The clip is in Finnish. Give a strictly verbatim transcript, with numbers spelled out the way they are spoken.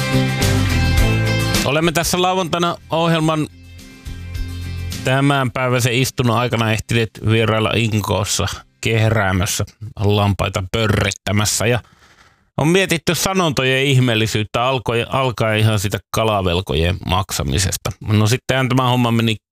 Olemme tässä lauantaina ohjelman tämänpäiväisen istunnon aikana ehtineet vierailla Inkoossa kehräämässä, lampaita pörrittämässä ja on mietitty sanontojen ihmeellisyyttä alkoja, alkaa ihan sitä kalavelkojen maksamisesta. No sittenhän tämä homma meni